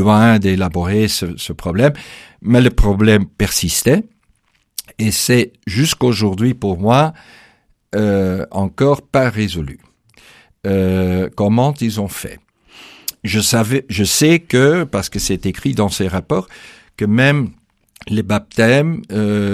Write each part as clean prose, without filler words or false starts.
loin d'élaborer ce problème, mais le problème persistait. Et c'est jusqu'aujourd'hui pour moi encore pas résolu. Comment ils ont fait? Je sais que, parce que c'est écrit dans ces rapports, que même les baptêmes,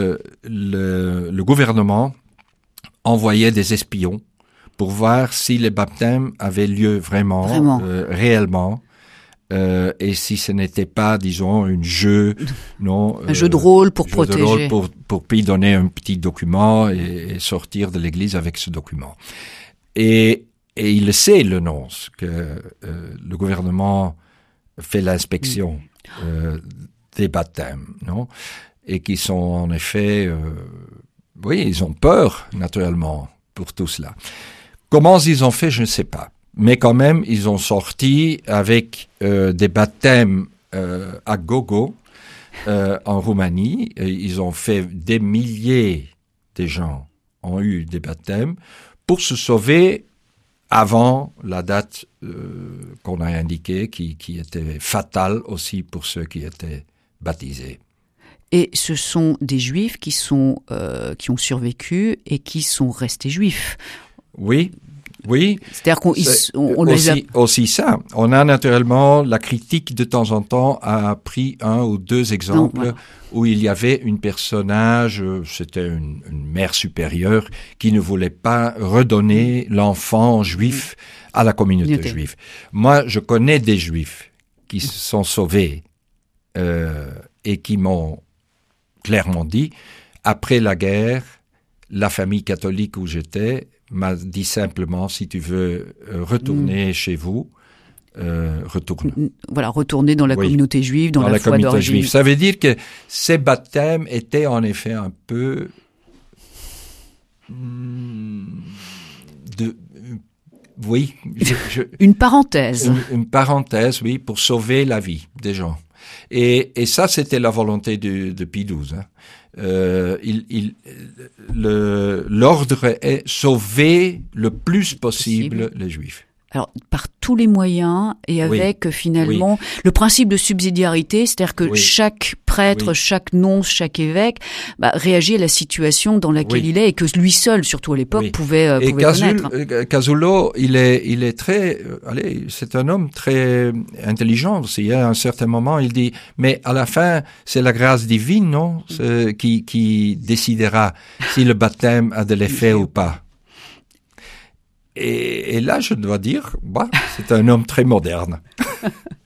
le gouvernement envoyait des espions pour voir si les baptêmes avaient lieu vraiment. Réellement. Et si ce n'était pas, disons, un jeu de rôle pour protéger. Pour puis donner un petit document et sortir de l'église avec ce document. Et il le sait, le nonce, que le gouvernement fait l'inspection des baptêmes, non? Et qui sont en effet, ils ont peur, naturellement, pour tout cela. Comment ils ont fait, je ne sais pas. Mais quand même, ils ont sorti avec des baptêmes à gogo en Roumanie. Ils ont fait des milliers de gens ont eu des baptêmes pour se sauver avant la date qu'on a indiquée, qui était fatale aussi pour ceux qui étaient baptisés. Et ce sont des Juifs qui ont survécu et qui sont restés Juifs. Oui. C'est-à-dire qu'on aussi ça. On a naturellement la critique de temps en temps a pris un ou deux exemples où il y avait une personnage, c'était une mère supérieure qui ne voulait pas redonner l'enfant juif à la communauté juive. Moi, je connais des Juifs qui se sont sauvés et qui m'ont clairement dit, après la guerre, la famille catholique où j'étais m'a dit simplement, si tu veux retourner chez vous, retourne. Voilà, retourner dans la communauté juive, dans la foi d'origine. Ça veut dire que ces baptêmes étaient en effet un peu une parenthèse. Une parenthèse, oui, pour sauver la vie des gens. Et ça, c'était la volonté de Pie XII. L'ordre est sauver le plus possible les Juifs. Alors, par tous les moyens et avec finalement le principe de subsidiarité, c'est-à-dire que chaque prêtre, chaque nonce, chaque évêque réagit à la situation dans laquelle il est et que lui seul, surtout à l'époque, pouvait connaître. Casulo, il est très, c'est un homme très intelligent aussi. À un certain moment, il dit, mais à la fin, c'est la grâce divine, non, qui décidera si le baptême a de l'effet ou pas. Et là, je dois dire, c'est un homme très moderne.